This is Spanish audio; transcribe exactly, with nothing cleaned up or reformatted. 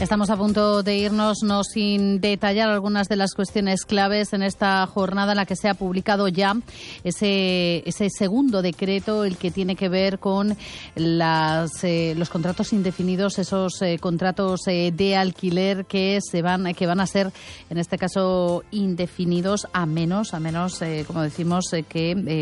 Estamos a punto de irnos, no sin detallar algunas de las cuestiones claves en esta jornada en la que se ha publicado ya ese, ese segundo decreto, el que tiene que ver con las, eh, los contratos indefinidos, esos eh, contratos eh, de alquiler que se van, que van a ser, en este caso, indefinidos a menos, a menos, eh, como decimos, eh, que eh,